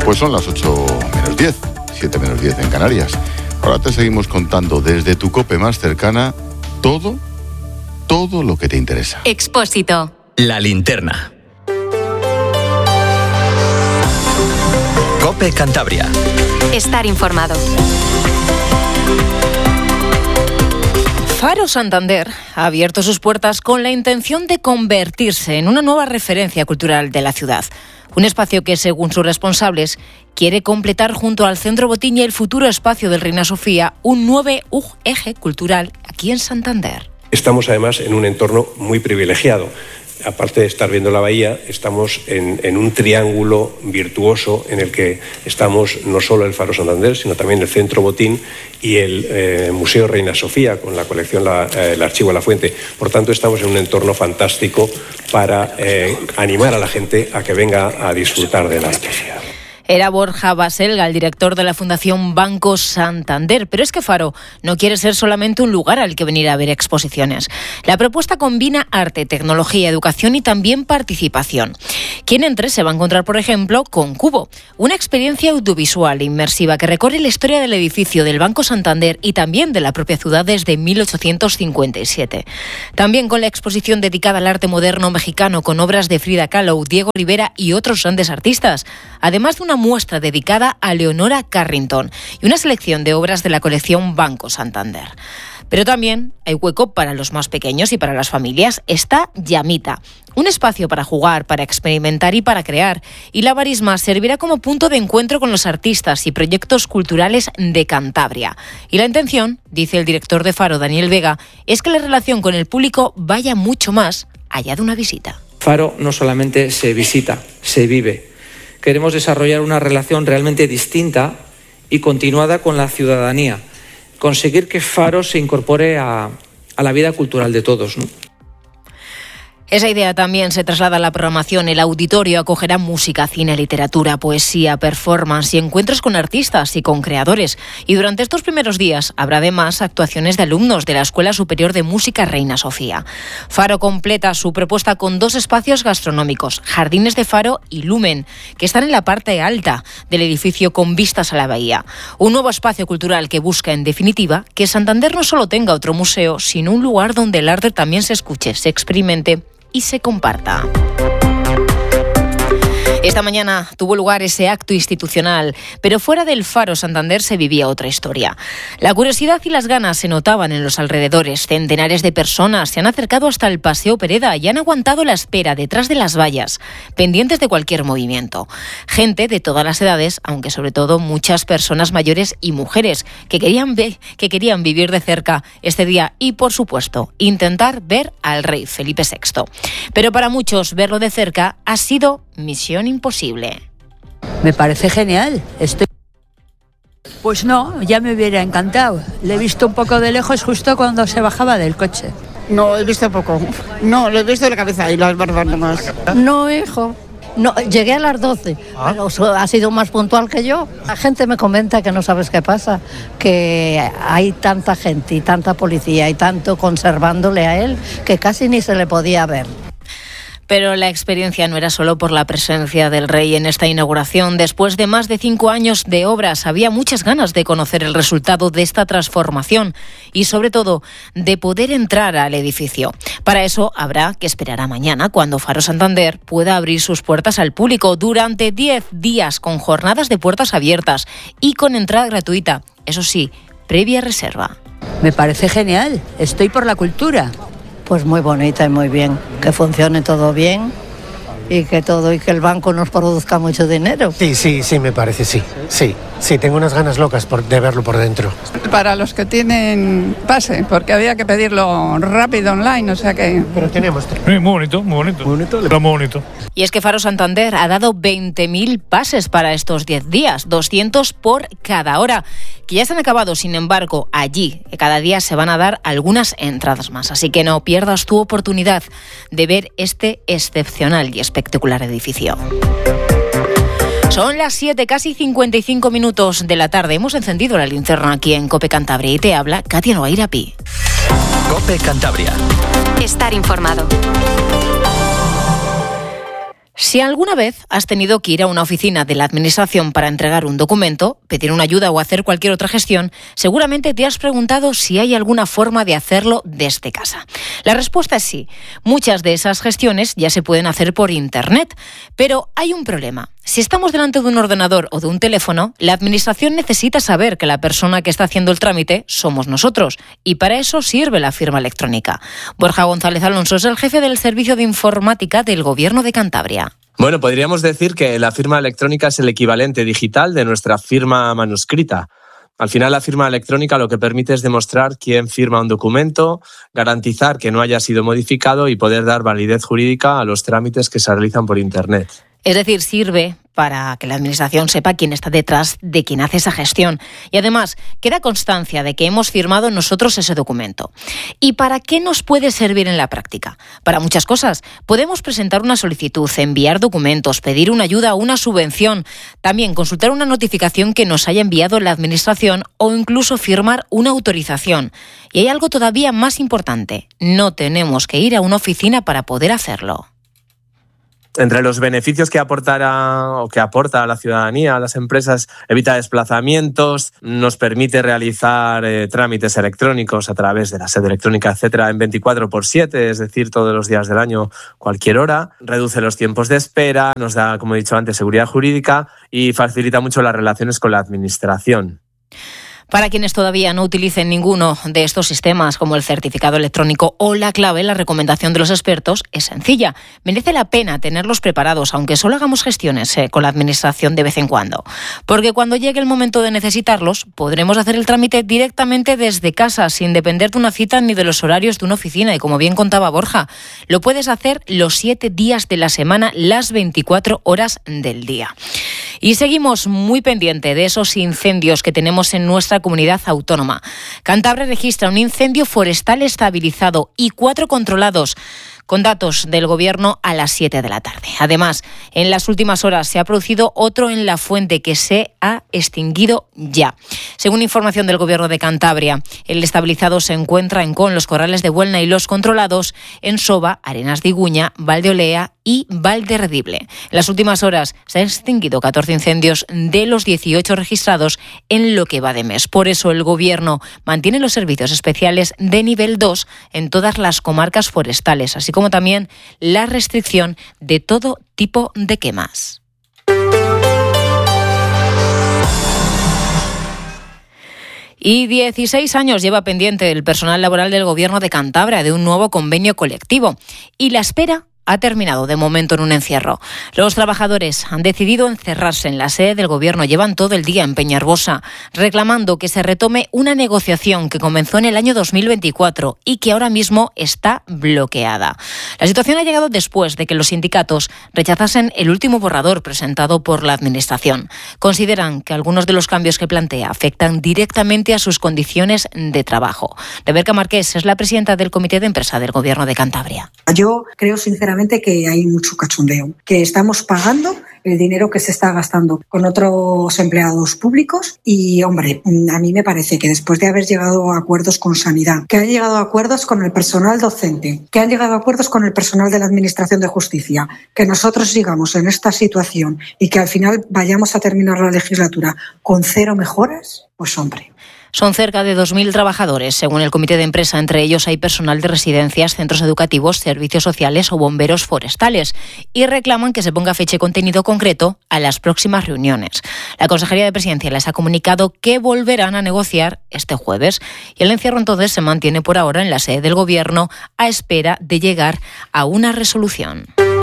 Pues son las 8 menos 10, 7 menos 10 en Canarias. Ahora te seguimos contando desde tu COPE más cercana todo lo que te interesa. Expósito. La linterna. COPE Cantabria. Estar informado. Faro Santander ha abierto sus puertas con la intención de convertirse en una nueva referencia cultural de la ciudad. Un espacio que, según sus responsables, quiere completar junto al Centro Botín y el futuro espacio del Reina Sofía un nuevo eje cultural aquí en Santander. Estamos además en un entorno muy privilegiado. Aparte de estar viendo la bahía, estamos en un triángulo virtuoso en el que estamos no solo el Faro Santander, sino también el Centro Botín y el Museo Reina Sofía, con la colección el Archivo de la Fuente. Por tanto, estamos en un entorno fantástico para animar a la gente a que venga a disfrutar del arte. Era Borja Baselga, el director de la Fundación Banco Santander. Pero es que Faro no quiere ser solamente un lugar al que venir a ver exposiciones. La propuesta combina arte, tecnología, educación y también participación. Quien entre se va a encontrar, por ejemplo, con Cubo, una experiencia audiovisual e inmersiva que recorre la historia del edificio del Banco Santander y también de la propia ciudad desde 1857. También con la exposición dedicada al arte moderno mexicano con obras de Frida Kahlo, Diego Rivera y otros grandes artistas. Además de una muestra dedicada a Leonora Carrington y una selección de obras de la colección Banco Santander. Pero también hay hueco para los más pequeños y para las familias. Está Llamita, un espacio para jugar, para experimentar y para crear. Y la Barisma servirá como punto de encuentro con los artistas y proyectos culturales de Cantabria. Y la intención, dice el director de Faro, Daniel Vega, es que la relación con el público vaya mucho más allá de una visita. Faro no solamente se visita, se vive. Queremos desarrollar una relación realmente distinta y continuada con la ciudadanía. Conseguir que Faro se incorpore a la vida cultural de todos, ¿no? Esa idea también se traslada a la programación. El auditorio acogerá música, cine, literatura, poesía, performance y encuentros con artistas y con creadores. Y durante estos primeros días habrá además actuaciones de alumnos de la Escuela Superior de Música Reina Sofía. Faro completa su propuesta con 2 espacios gastronómicos, Jardines de Faro y Lumen, que están en la parte alta del edificio con vistas a la bahía. Un nuevo espacio cultural que busca, en definitiva, que Santander no solo tenga otro museo, sino un lugar donde el arte también se escuche, se experimente y se comparta. Esta mañana tuvo lugar ese acto institucional, pero fuera del Faro Santander se vivía otra historia. La curiosidad y las ganas se notaban en los alrededores. Centenares de personas se han acercado hasta el Paseo Pereda y han aguantado la espera detrás de las vallas, pendientes de cualquier movimiento. Gente de todas las edades, aunque sobre todo muchas personas mayores y mujeres que querían vivir de cerca este día y, por supuesto, intentar ver al rey Felipe VI. Pero para muchos verlo de cerca ha sido misión imposible. Me parece genial. Pues no, ya me hubiera encantado. Le he visto un poco de lejos justo cuando se bajaba del coche. No, he visto poco. No, lo he visto de la cabeza y las barbas nomás. No, hijo. No, llegué a las 12. Pero ha sido más puntual que yo. La gente me comenta que no sabes qué pasa, que hay tanta gente y tanta policía y tanto conservándole a él que casi ni se le podía ver. Pero la experiencia no era solo por la presencia del rey en esta inauguración. Después de más de 5 años de obras, había muchas ganas de conocer el resultado de esta transformación y, sobre todo, de poder entrar al edificio. Para eso habrá que esperar a mañana, cuando Faro Santander pueda abrir sus puertas al público durante 10 días, con jornadas de puertas abiertas y con entrada gratuita. Eso sí, previa reserva. Me parece genial. Estoy por la cultura. Pues muy bonita y muy bien, que funcione todo bien y que el banco nos produzca mucho dinero. Sí, me parece, sí, tengo unas ganas locas de verlo por dentro. Para los que tienen pase, porque había que pedirlo rápido online, o sea que... Pero tenemos... Muy bonito. Muy bonito. Y es que Faro Santander ha dado 20.000 pases para estos 10 días, 200 por cada hora, que ya se han acabado. Sin embargo, allí cada día se van a dar algunas entradas más. Así que no pierdas tu oportunidad de ver este excepcional y espectacular edificio. Son las 7, casi 55 minutos de la tarde. Hemos encendido la linterna aquí en COPE Cantabria y te habla Katia Noairapi. COPE Cantabria. Estar informado. Si alguna vez has tenido que ir a una oficina de la Administración para entregar un documento, pedir una ayuda o hacer cualquier otra gestión, seguramente te has preguntado si hay alguna forma de hacerlo desde casa. La respuesta es sí. Muchas de esas gestiones ya se pueden hacer por Internet, pero hay un problema. Si estamos delante de un ordenador o de un teléfono, la Administración necesita saber que la persona que está haciendo el trámite somos nosotros, y para eso sirve la firma electrónica. Borja González Alonso es el jefe del Servicio de Informática del Gobierno de Cantabria. Bueno, podríamos decir que la firma electrónica es el equivalente digital de nuestra firma manuscrita. Al final, la firma electrónica lo que permite es demostrar quién firma un documento, garantizar que no haya sido modificado y poder dar validez jurídica a los trámites que se realizan por Internet. Es decir, sirve para que la Administración sepa quién está detrás de quien hace esa gestión. Y además, queda constancia de que hemos firmado nosotros ese documento. ¿Y para qué nos puede servir en la práctica? Para muchas cosas. Podemos presentar una solicitud, enviar documentos, pedir una ayuda o una subvención, también consultar una notificación que nos haya enviado la Administración o incluso firmar una autorización. Y hay algo todavía más importante. No tenemos que ir a una oficina para poder hacerlo. Entre los beneficios que aporta a la ciudadanía, a las empresas, evita desplazamientos, nos permite realizar trámites electrónicos a través de la sede electrónica, etcétera, en 24/7, es decir, todos los días del año, cualquier hora, reduce los tiempos de espera, nos da, como he dicho antes, seguridad jurídica y facilita mucho las relaciones con la Administración. Para quienes todavía no utilicen ninguno de estos sistemas, como el certificado electrónico o la clave, la recomendación de los expertos es sencilla. Merece la pena tenerlos preparados, aunque solo hagamos gestiones con la Administración de vez en cuando. Porque cuando llegue el momento de necesitarlos, podremos hacer el trámite directamente desde casa, sin depender de una cita ni de los horarios de una oficina. Y como bien contaba Borja, lo puedes hacer los 7 días de la semana, las 24 horas del día. Y seguimos muy pendiente de esos incendios que tenemos en nuestra comunidad autónoma. Cantabria registra un incendio forestal estabilizado y 4 controlados, con datos del Gobierno a las 7 de la tarde. Además, en las últimas horas se ha producido otro en La Fuente que se ha extinguido ya. Según información del Gobierno de Cantabria, el estabilizado se encuentra en Con, los Corrales de Buelna, y los controlados en Soba, Arenas de Iguña, Valdeolea y Valderredible. En las últimas horas se han extinguido 14 incendios de los 18 registrados en lo que va de mes. Por eso el Gobierno mantiene los servicios especiales de nivel 2 en todas las comarcas forestales, así como también la restricción de todo tipo de quemas. Y 16 años lleva pendiente el personal laboral del Gobierno de Cantabria de un nuevo convenio colectivo. Y la espera ha terminado de momento en un encierro. Los trabajadores han decidido encerrarse en la sede del Gobierno. Llevan todo el día en Peñarbosa, reclamando que se retome una negociación que comenzó en el año 2024 y que ahora mismo está bloqueada. La situación ha llegado después de que los sindicatos rechazasen el último borrador presentado por la Administración. Consideran que algunos de los cambios que plantea afectan directamente a sus condiciones de trabajo. Rebeca Marqués es la presidenta del Comité de Empresa del Gobierno de Cantabria. Yo creo sinceramente que hay mucho cachondeo, que estamos pagando el dinero que se está gastando con otros empleados públicos y, hombre, a mí me parece que después de haber llegado a acuerdos con Sanidad, que han llegado a acuerdos con el personal docente, que han llegado a acuerdos con el personal de la Administración de Justicia, que nosotros sigamos en esta situación y que al final vayamos a terminar la legislatura con 0 mejoras, pues hombre. Son cerca de 2.000 trabajadores, según el Comité de Empresa. Entre ellos hay personal de residencias, centros educativos, servicios sociales o bomberos forestales. Y reclaman que se ponga fecha y contenido concreto a las próximas reuniones. La Consejería de Presidencia les ha comunicado que volverán a negociar este jueves. Y el encierro entonces se mantiene por ahora en la sede del Gobierno a espera de llegar a una resolución.